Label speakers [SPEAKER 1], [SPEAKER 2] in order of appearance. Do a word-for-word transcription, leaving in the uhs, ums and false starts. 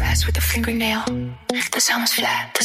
[SPEAKER 1] grass with a fingernail. The sound was flat, the